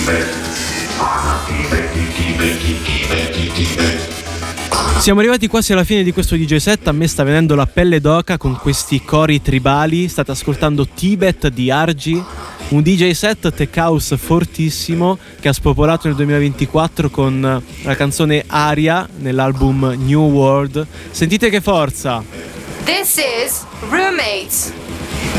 Siamo arrivati quasi alla fine di questo DJ set, a me sta venendo la pelle d'oca con questi cori tribali. State ascoltando Tibet di Argy, un DJ set tech house fortissimo che ha spopolato nel 2024 con la canzone Aria nell'album New World. Sentite che forza! This is Roommates.